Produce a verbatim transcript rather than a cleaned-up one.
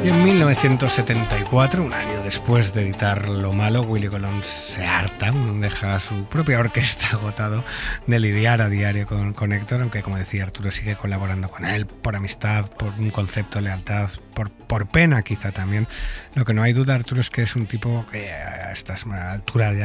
Y en mil novecientos setenta y cuatro, un año después de editar Lo Malo, Willie Colón se harta, deja su propia orquesta agotado de lidiar a diario con, con Héctor, aunque como decía Arturo sigue colaborando con él por amistad, por un concepto de lealtad, por, por pena quizá también. Lo que no hay duda, Arturo, es que es un tipo que a esta altura ya